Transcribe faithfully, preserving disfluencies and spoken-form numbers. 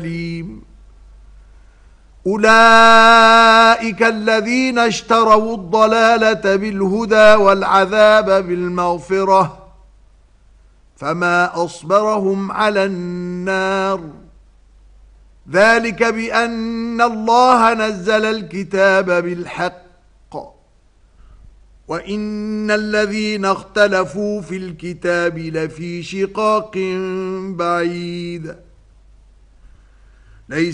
أولئك الذين اشتروا الضلالة بالهدى والعذاب بالمغفرة فما أصبرهم على النار ذلك بأن الله نزل الكتاب بالحق وإن الذين اختلفوا في الكتاب لفي شقاق بعيد.